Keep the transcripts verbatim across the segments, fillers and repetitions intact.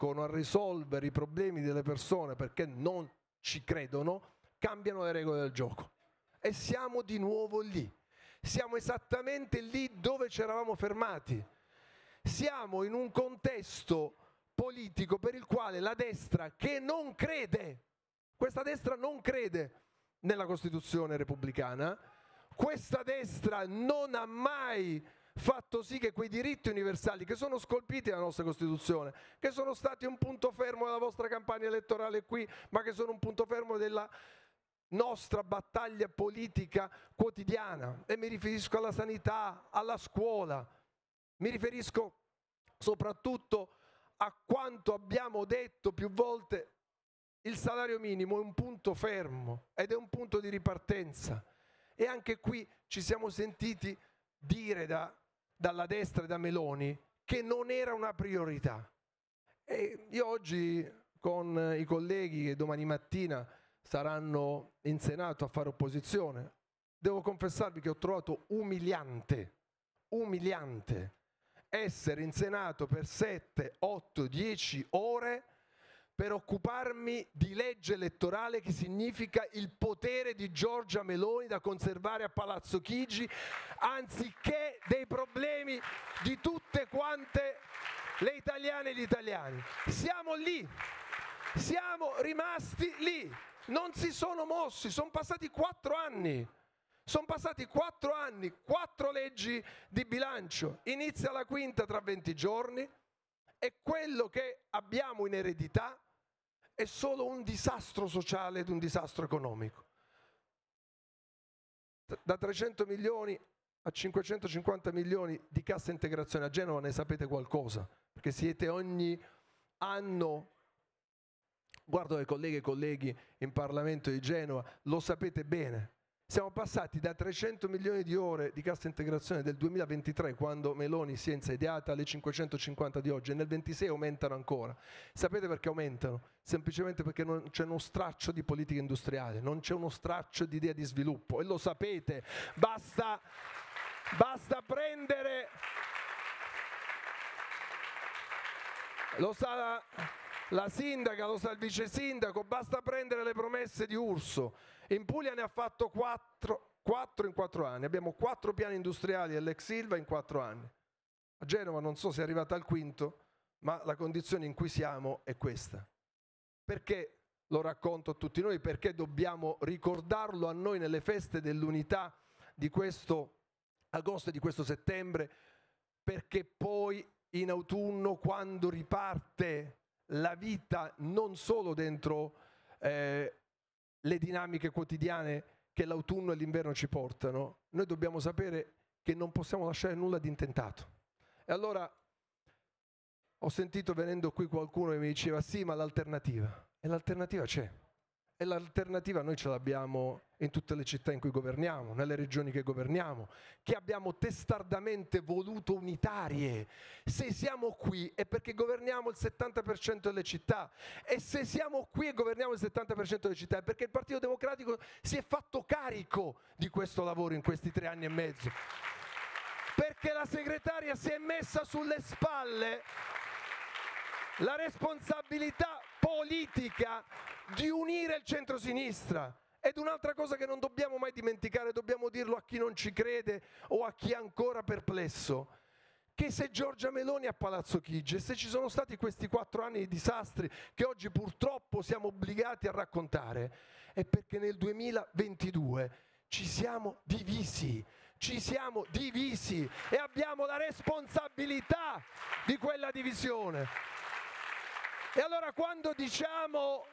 riescono a risolvere i problemi delle persone perché non ci credono, cambiano le regole del gioco. E siamo di nuovo lì. Siamo esattamente lì dove ci eravamo fermati. Siamo in un contesto politico per il quale la destra, che non crede, questa destra non crede nella Costituzione repubblicana, questa destra non ha mai fatto sì che quei diritti universali che sono scolpiti nella nostra Costituzione, che sono stati un punto fermo della vostra campagna elettorale qui, ma che sono un punto fermo della nostra battaglia politica quotidiana, e mi riferisco alla sanità, alla scuola, mi riferisco soprattutto a quanto abbiamo detto più volte: il salario minimo è un punto fermo ed è un punto di ripartenza. E anche qui ci siamo sentiti dire da, dalla destra e da Meloni che non era una priorità. E io oggi con i colleghi che domani mattina saranno in Senato a fare opposizione, devo confessarvi che ho trovato umiliante, umiliante essere in Senato per sette, otto, dieci ore per occuparmi di legge elettorale, che significa il potere di Giorgia Meloni da conservare a Palazzo Chigi, anziché dei problemi di tutte quante le italiane e gli italiani. Siamo lì, siamo rimasti lì, non si sono mossi, sono passati quattro anni. Sono passati quattro anni, quattro leggi di bilancio, inizia la quinta tra venti giorni e quello che abbiamo in eredità è solo un disastro sociale ed un disastro economico. Da trecento milioni a cinquecentocinquanta milioni di cassa integrazione a Genova ne sapete qualcosa, perché siete ogni anno, guardo le colleghe e colleghi in Parlamento di Genova, lo sapete bene. Siamo passati da trecento milioni di ore di cassa integrazione del duemilaventitré, quando Meloni si è insediata, alle cinquecentocinquanta di oggi, e nel ventisei aumentano ancora. Sapete perché aumentano? Semplicemente perché non c'è uno straccio di politica industriale, non c'è uno straccio di idea di sviluppo, e lo sapete. Basta, basta prendere, lo sa la, la sindaca, lo sa il vice sindaco, basta prendere le promesse di Urso. In Puglia ne ha fatto quattro, quattro in quattro anni. Abbiamo quattro piani industriali dell'ex Ilva in quattro anni. A Genova non so se è arrivata al quinto, ma la condizione in cui siamo è questa. Perché lo racconto a tutti noi? Perché dobbiamo ricordarlo a noi nelle feste dell'unità di questo agosto e di questo settembre? Perché poi in autunno, quando riparte la vita, non solo dentro eh, le dinamiche quotidiane che l'autunno e l'inverno ci portano, noi dobbiamo sapere che non possiamo lasciare nulla di intentato. E allora ho sentito venendo qui qualcuno che mi diceva: sì, ma l'alternativa. E l'alternativa c'è. E l'alternativa noi ce l'abbiamo in tutte le città in cui governiamo, nelle regioni che governiamo, che abbiamo testardamente voluto unitarie. Se siamo qui è perché governiamo il settanta per cento delle città, e se siamo qui e governiamo il settanta per cento delle città è perché il Partito Democratico si è fatto carico di questo lavoro in questi tre anni e mezzo. Perché la segretaria si è messa sulle spalle la responsabilità politica di unire il centrosinistra. Ed un'altra cosa che non dobbiamo mai dimenticare, dobbiamo dirlo a chi non ci crede o a chi è ancora perplesso, che se Giorgia Meloni è a Palazzo Chigi, e se ci sono stati questi quattro anni di disastri che oggi purtroppo siamo obbligati a raccontare, è perché nel duemilaventidue ci siamo divisi, ci siamo divisi e abbiamo la responsabilità di quella divisione. E allora quando diciamo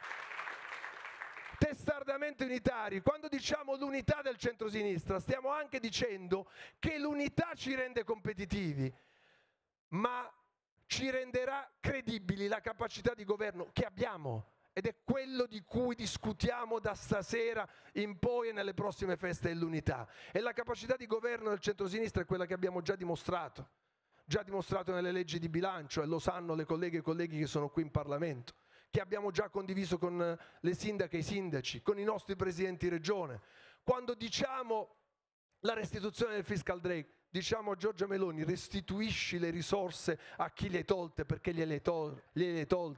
testardamente unitari, quando diciamo l'unità del centrosinistra, stiamo anche dicendo che l'unità ci rende competitivi, ma ci renderà credibili la capacità di governo che abbiamo, ed è quello di cui discutiamo da stasera in poi e nelle prossime feste dell'unità. E la capacità di governo del centrosinistra è quella che abbiamo già dimostrato. già dimostrato nelle leggi di bilancio, e lo sanno le colleghe e i colleghi che sono qui in Parlamento, che abbiamo già condiviso con le sindache e i sindaci, con i nostri presidenti di regione. Quando diciamo la restituzione del fiscal drag, diciamo a Giorgia Meloni: restituisci le risorse a chi le hai tolte, perché gliele hai tolte,